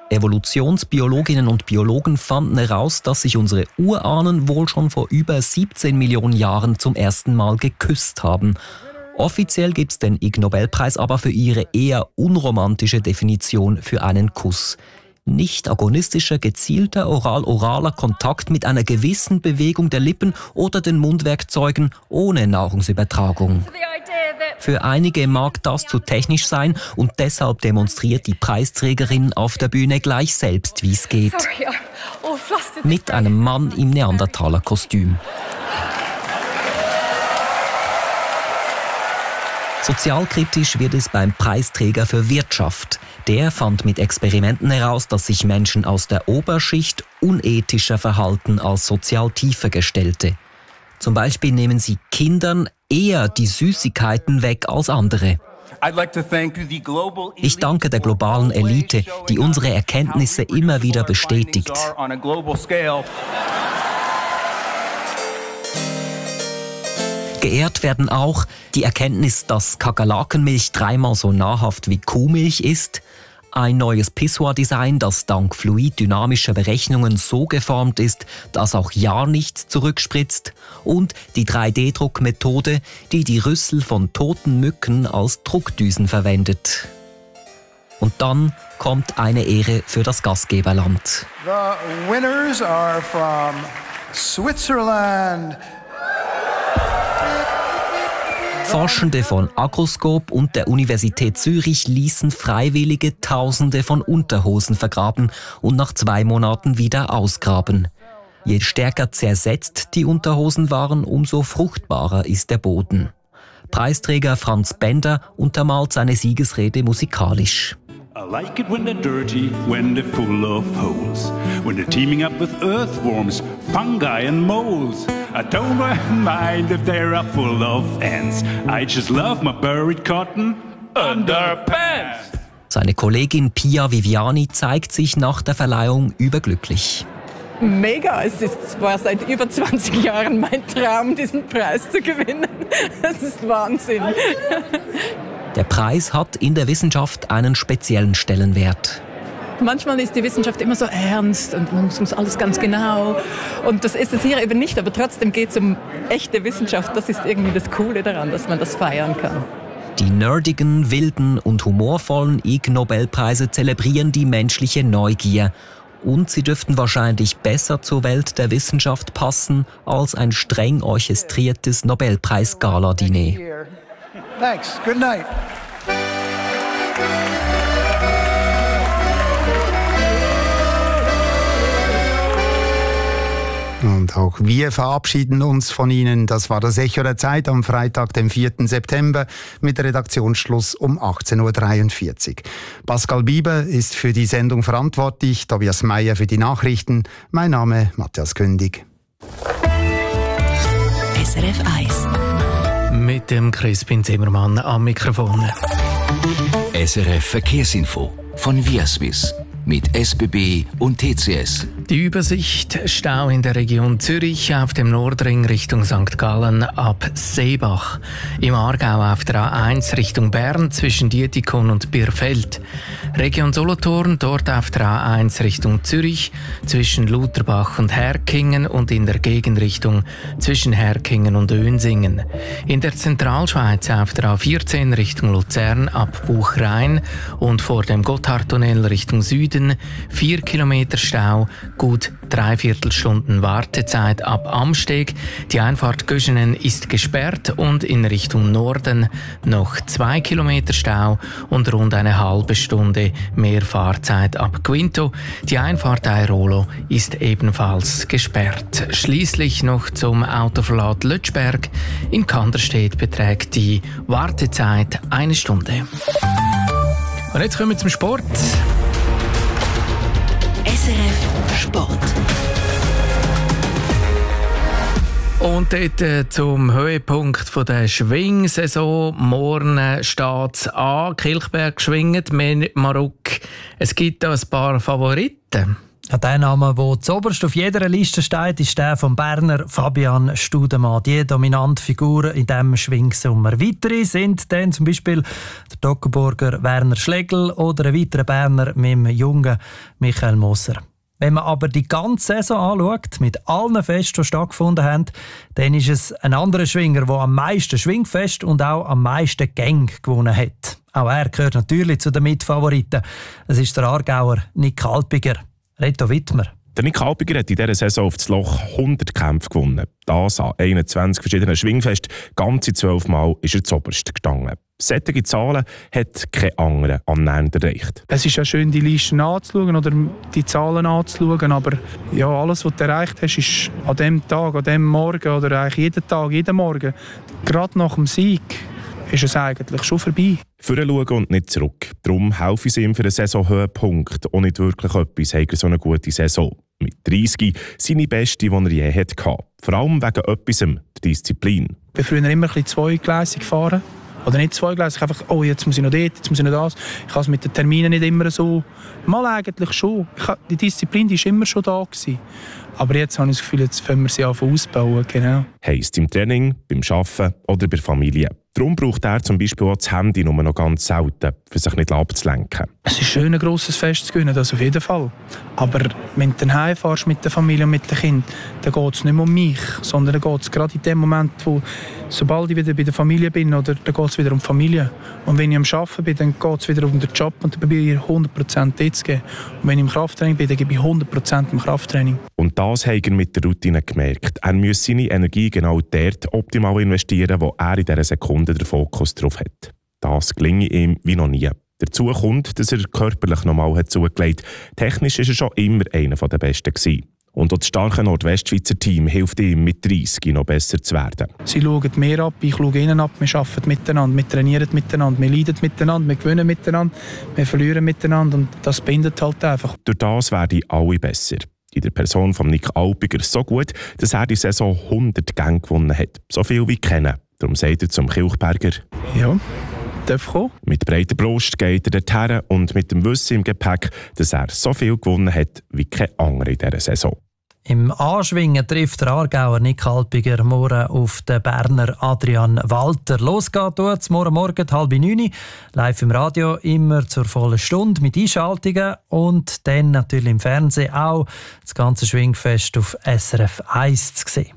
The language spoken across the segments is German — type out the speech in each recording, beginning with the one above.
Evolutionsbiologinnen und Biologen fanden heraus, dass sich unsere Urahnen wohl schon vor über 17 Millionen Jahren zum ersten Mal geküsst haben. Offiziell gibt es den Ig Nobelpreis aber für ihre eher unromantische Definition für einen Kuss. Nicht agonistischer, gezielter oral-oraler Kontakt mit einer gewissen Bewegung der Lippen oder den Mundwerkzeugen ohne Nahrungsübertragung. Für einige mag das zu technisch sein und deshalb demonstriert die Preisträgerin auf der Bühne gleich selbst, wie es geht. Mit einem Mann im Neandertaler-Kostüm. Sozialkritisch wird es beim Preisträger für Wirtschaft. Der fand mit Experimenten heraus, dass sich Menschen aus der Oberschicht unethischer verhalten als sozial tiefer Gestellte. Zum Beispiel nehmen sie Kindern eher die Süßigkeiten weg als andere. Ich danke der globalen Elite, die unsere Erkenntnisse immer wieder bestätigt. Geehrt werden auch die Erkenntnis, dass Kakerlakenmilch 3-mal so nahrhaft wie Kuhmilch ist, ein neues Pissoir-Design, das dank fluiddynamischer Berechnungen so geformt ist, dass auch ja nichts zurückspritzt, und die 3D-Druckmethode, die die Rüssel von toten Mücken als Druckdüsen verwendet. Und dann kommt eine Ehre für das Gastgeberland. The winners are from Switzerland. Forschende von Agroscope und der Universität Zürich ließen Freiwillige Tausende von Unterhosen vergraben und nach 2 Monaten wieder ausgraben. Je stärker zersetzt die Unterhosen waren, umso fruchtbarer ist der Boden. Preisträger Franz Bender untermalt seine Siegesrede musikalisch. I like it when they're dirty, when they're full of holes, when they're teaming up with earthworms, fungi and moles. I don't mind if they're full of ants. I just love my buried cotton underpants. Seine Kollegin Pia Viviani zeigt sich nach der Verleihung überglücklich. Mega, war seit über 20 Jahren mein Traum, diesen Preis zu gewinnen. Das ist Wahnsinn. Der Preis hat in der Wissenschaft einen speziellen Stellenwert. Manchmal ist die Wissenschaft immer so ernst und man muss alles ganz genau. Und das ist es hier eben nicht, aber trotzdem geht es um echte Wissenschaft. Das ist irgendwie das Coole daran, dass man das feiern kann. Die nerdigen, wilden und humorvollen Ig Nobelpreise zelebrieren die menschliche Neugier. Und sie dürften wahrscheinlich besser zur Welt der Wissenschaft passen als ein streng orchestriertes Nobelpreis-Gala-Diner. Thanks. Good night. Und auch wir verabschieden uns von Ihnen. Das war das Echo der Zeit am Freitag, dem 4. September, mit Redaktionsschluss um 18.43 Uhr. Pascal Bieber ist für die Sendung verantwortlich, Tobias Meyer für die Nachrichten. Mein Name Matthias Kündig. SRF 1. Mit dem Crispin Zimmermann am Mikrofon. SRF Verkehrsinfo von Viaswiss mit SBB und TCS. Die Übersicht: Stau in der Region Zürich auf dem Nordring Richtung St. Gallen ab Seebach. Im Aargau auf der A1 Richtung Bern zwischen Dietikon und Birfeld. Region Solothurn, dort auf der A1 Richtung Zürich zwischen Lutherbach und Herkingen und in der Gegenrichtung zwischen Herkingen und Önsingen. In der Zentralschweiz auf der A14 Richtung Luzern ab Buchrein und vor dem Gotthardtunnel Richtung Süden 4 Kilometer Stau, gut 3/4 Stunden Wartezeit ab Amsteg. Die Einfahrt Göschenen ist gesperrt und in Richtung Norden noch 2 Kilometer Stau und rund eine halbe Stunde mehr Fahrzeit ab Quinto. Die Einfahrt Airolo ist ebenfalls gesperrt. Schließlich noch zum Autoverlad Lötschberg. In Kandersteg beträgt die Wartezeit 1 Stunde. Und jetzt kommen wir zum Sport. SRF Sport. Und dort zum Höhepunkt von der Schwingsaison. Morgen steht es an. Kilchberg schwingt, Marok. Es gibt da ein paar Favoriten. Der Name, der zuoberst auf jeder Liste steht, ist der von Berner Fabian Studemann, die dominante Figur in diesem Schwingsommer. Weitere sind dann zum Beispiel der Toggenburger Werner Schlegel oder ein weiterer Berner mit dem jungen Michael Moser. Wenn man aber die ganze Saison anschaut, mit allen Festen, die stattgefunden haben, dann ist es ein anderer Schwinger, der am meisten Schwingfest und auch am meisten Gänge gewonnen hat. Auch er gehört natürlich zu den Mitfavoriten. Es ist der Aargauer Nick Halpiger. Reto Wittmer. Der Nick Halpiger hat in dieser Saison auf das Loch 100 Kämpfe gewonnen. Das an 21 verschiedenen Schwingfesten. Ganze 12 Mal ist er zuoberst gestanden. Solche Zahlen hat kein anderer annähernd erreicht. Es ist ja schön, die Listen anzuschauen oder die Zahlen anzuschauen, aber ja, alles, was du erreicht hast, ist an dem Tag, an dem Morgen oder eigentlich jeden Tag, jeden Morgen, gerade nach dem Sieg, ist es eigentlich schon vorbei. Vorschauen und nicht zurück. Darum helfe ich ihm für einen Saisonhöhepunkt. Und nicht wirklich etwas, hat er so eine gute Saison. Mit 30 seine beste, die er je hatte. Vor allem wegen etwas, der Disziplin. Ich bin früher immer ein bisschen zweigleisig gefahren. Oder nicht zweigleisig, einfach, oh, jetzt muss ich noch dort, jetzt muss ich noch das. Ich habe es mit den Terminen nicht immer so. Mal eigentlich schon. Die Disziplin die war immer schon da gewesen. Aber jetzt habe ich das Gefühl, jetzt fangen wir sie an ausbauen. Genau. Heisst im Training, beim Arbeiten oder bei der Familie. Darum braucht er zum Beispiel auch das Handy nur noch ganz selten, für sich nicht abzulenken. Es ist schön, ein grosses Fest zu gewinnen, das auf jeden Fall. Aber wenn du dann heimfährst mit der Familie und mit den Kindern, dann geht es nicht mehr um mich, sondern dann geht es gerade in dem Moment, wo, sobald ich wieder bei der Familie bin, oder, dann geht es wieder um die Familie. Und wenn ich am Arbeiten bin, dann geht es wieder um den Job und dann probiere ich 100% dort zu geben. Und wenn ich im Krafttraining bin, dann gebe ich 100% im Krafttraining. Und das hat er mit der Routine gemerkt. Er muss seine Energie genau dort optimal investieren, wo er in dieser Sekunde den Fokus drauf hat. Das gelinge ihm wie noch nie. Dazu kommt, dass er körperlich nochmal zugelegt hat. Technisch war er schon immer einer der Besten gewesen. Und auch das starke Nordwestschweizer Team hilft ihm, mit 30 noch besser zu werden. Sie schauen mehr ab, ich schaue ihnen ab, wir arbeiten miteinander, wir trainieren miteinander, wir leiden miteinander, wir gewinnen miteinander, wir verlieren miteinander und das bindet halt einfach. Durch das werden alle besser. In der Person von Nick Halpiger so gut, dass er die Saison 100 Gänge gewonnen hat. So viel wie kennen. Darum sagt er zum Kilchberger: Ja, darf kommen. Mit breiter Brust geht er dorthin und mit dem Wissen im Gepäck, dass er so viel gewonnen hat wie kein anderer in dieser Saison. Im Anschwingen trifft der Aargauer Nick Halpiger morgen auf den Berner Adrian Walter. Los geht's morgen Morgen 8:30, live im Radio, immer zur vollen Stunde mit Einschaltungen und dann natürlich im Fernsehen auch das ganze Schwingfest auf SRF 1 zu sehen.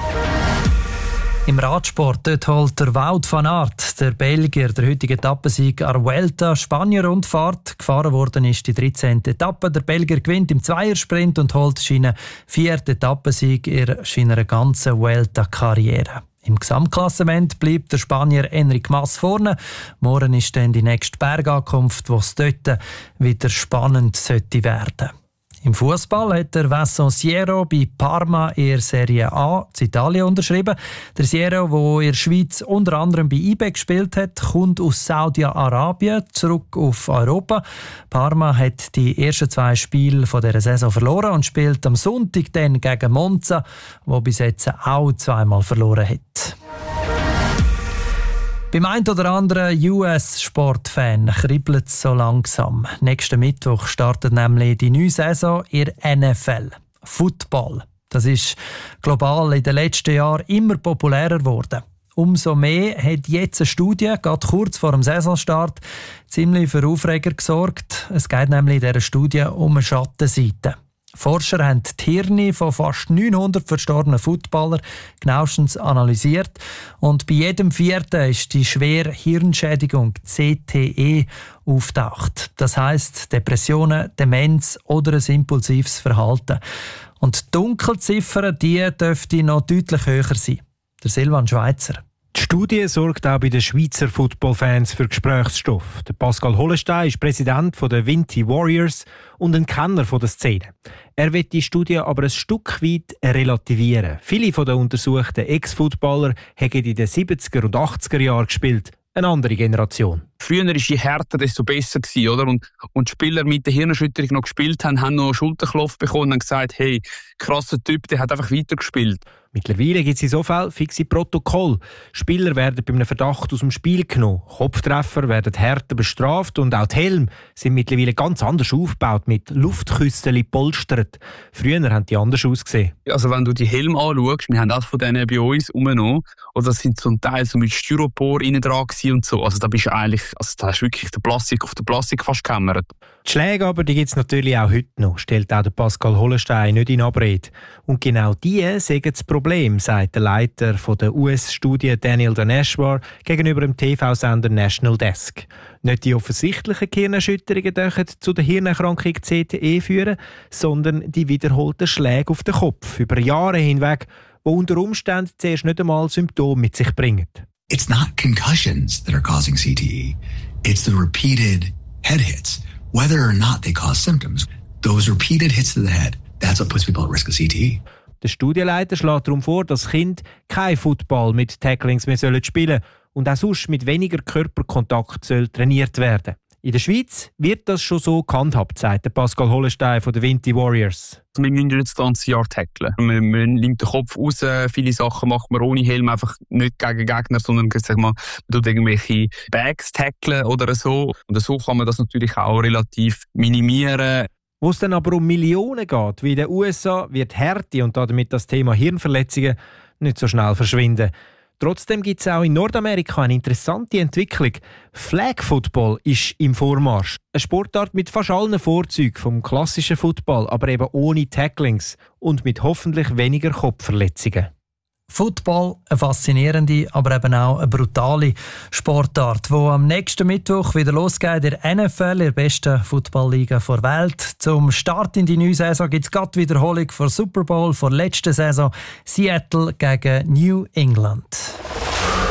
Im Radsport dort holt der Wout van Aert, der Belgier, der heutige Etappensieg an der Vuelta Spanien-Rundfahrt. Gefahren worden ist die 13. Etappe. Der Belgier gewinnt im Zweiersprint und holt seinen 4. Etappensieg in seiner ganzen Vuelta-Karriere. Im Gesamtklassement bleibt der Spanier Enric Mas vorne. Morgen ist dann die nächste Bergankunft, wo es dort wieder spannend sollte werden. Im Fußball hat der Vincent Siero bei Parma in der Serie A in Italien unterschrieben. Der Siero, der in der Schweiz unter anderem bei IB gespielt hat, kommt aus Saudi-Arabien zurück auf Europa. Parma hat die ersten 2 Spiele dieser Saison verloren und spielt am Sonntag dann gegen Monza, wo bis jetzt auch 2-mal verloren hat. Beim einen oder anderen US-Sportfan kribbelt es so langsam. Nächsten Mittwoch startet nämlich die neue Saison in der NFL. Football. Das ist global in den letzten Jahren immer populärer geworden. Umso mehr hat jetzt eine Studie, gerade kurz vor dem Saisonstart, ziemlich für Aufreger gesorgt. Es geht nämlich in dieser Studie um eine Schattenseite. Forscher haben die Hirne von fast 900 verstorbenen Footballer genauestens analysiert und bei jedem 4. ist die schwere Hirnschädigung CTE auftaucht. Das heisst Depressionen, Demenz oder ein impulsives Verhalten. Und die Dunkelziffern, die dürften noch deutlich höher sein. Der Silvan Schweizer. Die Studie sorgt auch bei den Schweizer Footballfans für Gesprächsstoff. Der Pascal Hollenstein ist Präsident der Vinti Warriors und ein Kenner der Szene. Er wird die Studie aber ein Stück weit relativieren. Viele der untersuchten Ex-Footballer haben in den 70er und 80er Jahren gespielt. Eine andere Generation. Früher war je härter, desto besser gewesen, oder? Und die Spieler mit der Hirnerschütterung noch gespielt haben noch einen Schulterklopf bekommen und haben gesagt, hey, krasser Typ, der hat einfach weitergespielt. Mittlerweile gibt es in so Fällen fixe Protokolle. Spieler werden bei einem Verdacht aus dem Spiel genommen. Kopftreffer werden härter bestraft und auch die Helme sind mittlerweile ganz anders aufgebaut, mit Luftküsseln gepolstert. Früher haben die anders ausgesehen. Also wenn du die Helme anschaust, wir haben auch von denen bei uns rumgenommen, oder das sind zum Teil so mit Styropor innen dran und so. Also da bist du eigentlich, also da hast du wirklich den Plastik auf den Plastik fast gekämmert. Die Schläge aber, die gibt es natürlich auch heute noch, stellt auch der Pascal Hollenstein nicht in Abrede. Und genau die sagen das Problem, sagt der Leiter von der US-Studie Daniel Daneshwar gegenüber dem TV-Sender National Desk. Nicht die offensichtlichen Gehirnerschütterungen dürfen zu der Hirnerkrankung CTE führen, sondern die wiederholten Schläge auf den Kopf über Jahre hinweg, die unter Umständen zuerst nicht einmal Symptome mit sich bringen. It's not concussions that are causing CTE. It's the repeated head hits, whether or not they cause symptoms. Those repeated hits to the head, that's what puts people at risk of CTE. Der Studienleiter schlägt darum vor, dass Kinder kein Football mit Tacklings mehr spielen sollen und auch sonst mit weniger Körperkontakt soll trainiert werden. In der Schweiz wird das schon so gehandhabt, sagt Pascal Hollenstein von den Vinti Warriors. Wir müssen nicht das ganze Jahr tackeln. Wir nehmen den Kopf raus. Viele Sachen macht man ohne Helm, einfach nicht gegen Gegner, sondern sag mal, man tut irgendwelche Bags tackeln oder so. Und so kann man das natürlich auch relativ minimieren. Wo es dann aber um Millionen geht, wie in den USA, wird Härte und damit das Thema Hirnverletzungen nicht so schnell verschwinden. Trotzdem gibt es auch in Nordamerika eine interessante Entwicklung. Flag Football ist im Vormarsch. Eine Sportart mit fast allen Vorzügen vom klassischen Football, aber eben ohne Tacklings und mit hoffentlich weniger Kopfverletzungen. Football, eine faszinierende, aber eben auch eine brutale Sportart, die am nächsten Mittwoch wieder losgeht. Der NFL, der besten Footballliga der Welt. Zum Start in die neue Saison gibt es gerade Wiederholung vor Super Bowl vor letzter Saison. Seattle gegen New England.